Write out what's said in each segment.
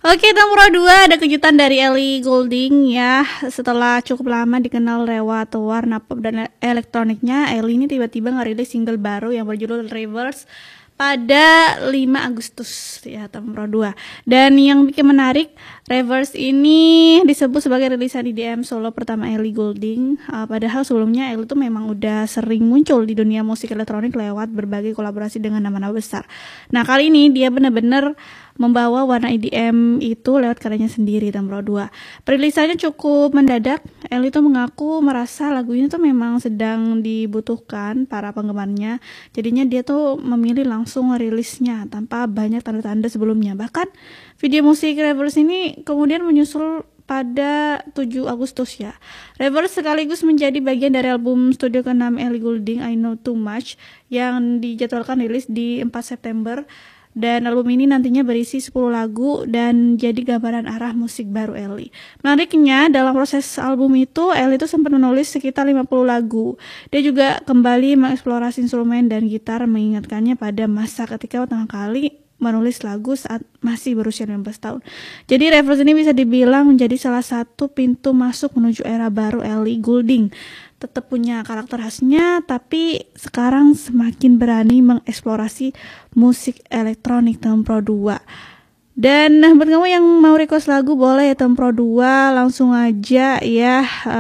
Oke, nomor 2 ada kejutan dari Ellie Goulding ya. Setelah cukup lama dikenal lewat warna pop dan elektroniknya, Ellie ini tiba-tiba ngerilis single baru yang berjudul Reverse pada 5 Agustus ya, nomor 2. Dan yang bikin menarik, Reverse ini disebut sebagai rilisan EDM solo pertama Ellie Goulding. Padahal sebelumnya Ellie tuh memang udah sering muncul di dunia musik elektronik lewat berbagai kolaborasi dengan nama-nama besar. Nah, kali ini dia benar-benar membawa warna EDM itu lewat karyanya sendiri, nomor 2. Perilisannya cukup mendadak. Ellie tuh mengaku merasa lagu ini tuh memang sedang dibutuhkan para penggemarnya. Jadinya dia tuh memilih langsung rilisnya tanpa banyak tanda-tanda sebelumnya. Bahkan video musik Reverse ini kemudian menyusul pada 7 Agustus ya. Reverse sekaligus menjadi bagian dari album studio ke-6 Ellie Goulding, I Know Too Much, yang dijadwalkan rilis di 4 September. Dan album ini nantinya berisi 10 lagu dan jadi gambaran arah musik baru Ellie. Menariknya, dalam proses album itu, Ellie itu sempat menulis sekitar 50 lagu. Dia juga kembali mengeksplorasi instrumen dan gitar, mengingatkannya pada masa ketika pertama kali menulis lagu saat masih berusia 15 tahun. Jadi Reverse ini bisa dibilang menjadi salah satu pintu masuk menuju era baru Ellie Goulding. Tetap punya karakter khasnya, tapi sekarang semakin berani mengeksplorasi musik elektronik, nomor 2. Dan buat kamu yang mau request lagu boleh ya, nomor 2 langsung aja ya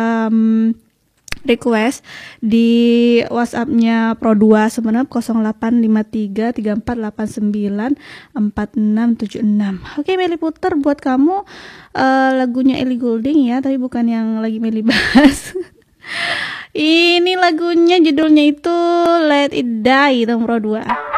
request di WhatsApp-nya Pro2 sebenarnya 085334894676. Oke, Meli puter buat kamu lagunya Ellie Goulding ya, tapi bukan yang lagi Meli bahas. Ini lagunya judulnya itu Let It Die, nomor 2.